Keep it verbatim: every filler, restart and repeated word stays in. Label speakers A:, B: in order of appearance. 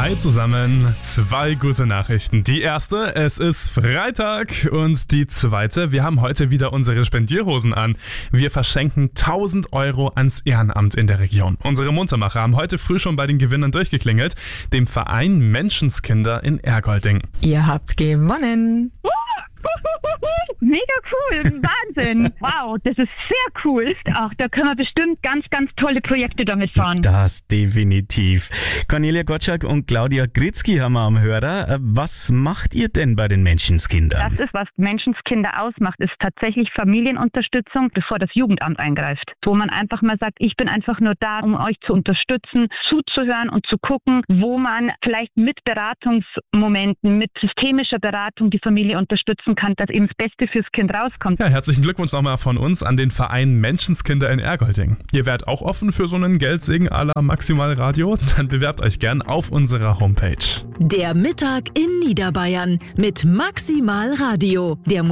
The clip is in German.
A: Hi zusammen, zwei gute Nachrichten. Die erste, es ist Freitag und die zweite, wir haben heute wieder unsere Spendierhosen an. Wir verschenken tausend Euro ans Ehrenamt in der Region. Unsere Muntermacher haben heute früh schon bei den Gewinnern durchgeklingelt, dem Verein Menschenskinder in Ergolding.
B: Ihr habt gewonnen.
C: Mega cool, Wahnsinn. Wow, das ist sehr cool. Ach, da können wir bestimmt ganz, ganz tolle Projekte damit fahren.
D: Das definitiv. Cornelia Gottschalk und Claudia Gritzky haben wir am Hörer. Was macht ihr denn bei den Menschenskindern?
C: Das ist, was Menschenskinder ausmacht, ist tatsächlich Familienunterstützung, bevor das Jugendamt eingreift. Wo man einfach mal sagt, ich bin einfach nur da, um euch zu unterstützen, zuzuhören und zu gucken, wo man vielleicht mit Beratungsmomenten, mit systemischer Beratung die Familie unterstützen kann, dass eben das Beste fürs Kind rauskommt.
A: Ja, herzlichen Glückwunsch nochmal von uns an den Verein Menschenskinder in Ergolding. Ihr wärt auch offen für so einen Geldsegen à la Maximal Radio? Dann bewerbt euch gern auf unserer Homepage.
E: Der Mittag in Niederbayern mit Maximal Radio. Der